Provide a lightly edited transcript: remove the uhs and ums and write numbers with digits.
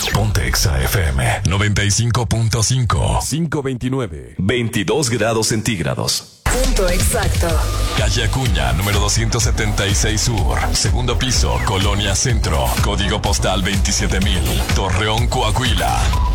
Ponte Exa FM 95.5. 529. 22 grados centígrados. Punto exacto. Calle Acuña, número 276 Sur. Segundo piso, Colonia Centro. Código postal 27000. Torreón, Coahuila.